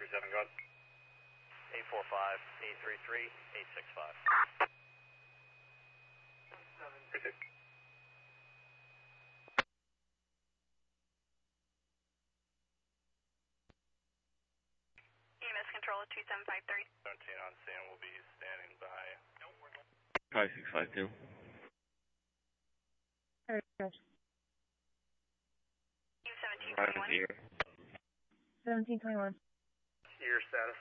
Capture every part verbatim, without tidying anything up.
three seven, go ahead. eight four five, eight three three, eight six five. three six. E M S control two seven five three. seventeen on scene will be standing by. five six five two. seventeen twenty-one. seventeen twenty-one. Your status.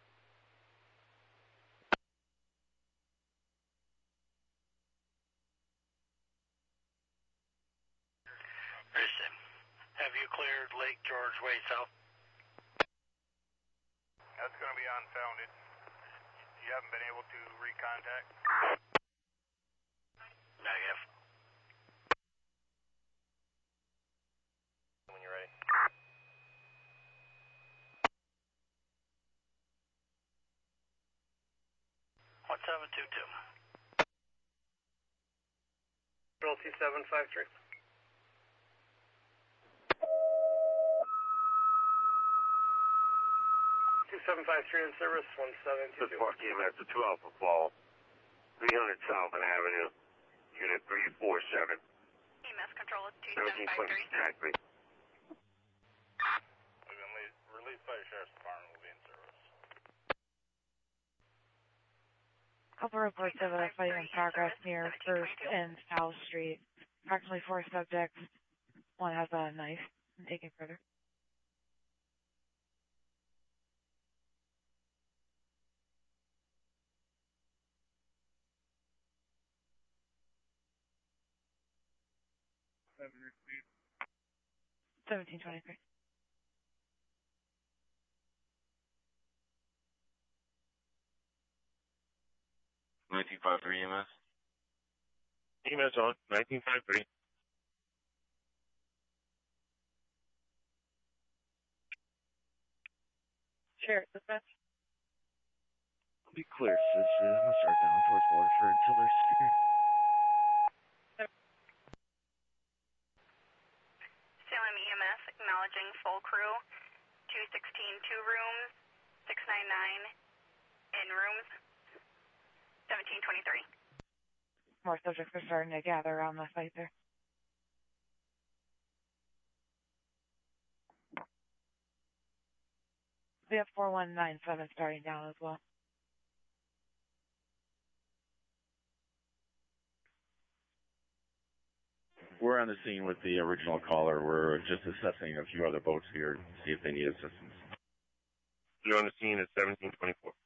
Houston, have you cleared Lake George Way South? That's going to be unfounded. You haven't been able to recontact? Negative. When you're ready. one seven two two. Control two seven five three. two seven five three in service, one seven two two. This Park E M S, two Alpha Fall, three hundred Southern Avenue, unit three four seven. E M S control two seven seventeen five twenty three. exactly. We've been le released by the Sheriff's Department. Will be in service. Couple reports of a fight in progress near First and South Street. Approximately four subjects. One has a knife. I'm taking further. seventeen twenty-three. nineteen five three E M S. E M S on, nineteen five three. Sheriff, dispatch. Be clear, sis. I'm gonna start down towards Waterford until they're here. Salem E M S acknowledging full crew. two sixteen, two rooms. six nine nine in rooms. seventeen twenty-three. More subjects are starting to gather around the site there. We have four one nine seven starting down as well. We're on the scene with the original caller. We're just assessing a few other boats here to see if they need assistance. You're on the scene at seventeen twenty-four.